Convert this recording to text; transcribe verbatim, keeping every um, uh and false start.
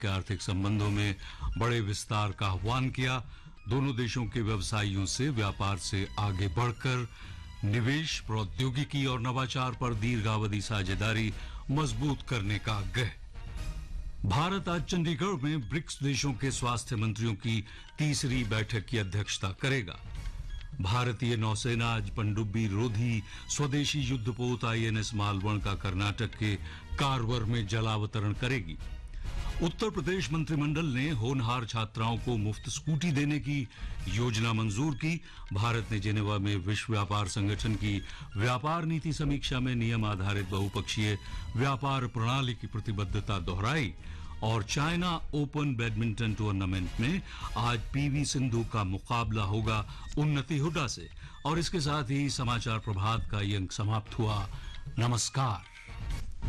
के आर्थिक संबंधों में बड़े विस्तार का आह्वान किया। दोनों देशों के व्यवसायियों से व्यापार से आगे बढ़कर निवेश, प्रौद्योगिकी और नवाचार पर दीर्घावधि साझेदारी मजबूत करने का आग्रह। भारत आज चंडीगढ़ में ब्रिक्स देशों के स्वास्थ्य मंत्रियों की तीसरी बैठक की अध्यक्षता करेगा। भारतीय नौसेना आज पनडुब्बी रोधी स्वदेशी युद्धपोत आईएनएस मालवण का कर्नाटक के कारवर में जलावतरण करेगी। उत्तर प्रदेश मंत्रिमंडल ने होनहार छात्राओं को मुफ्त स्कूटी देने की योजना मंजूर की। भारत ने जेनेवा में विश्व व्यापार संगठन की व्यापार नीति समीक्षा में नियम आधारित बहुपक्षीय व्यापार प्रणाली की प्रतिबद्धता दोहराई। और चाइना ओपन बैडमिंटन टूर्नामेंट में आज पीवी सिंधु का मुकाबला होगा उन्नति हुड्डा से। और इसके साथ ही समाचार प्रभात का ये अंक समाप्त हुआ। नमस्कार।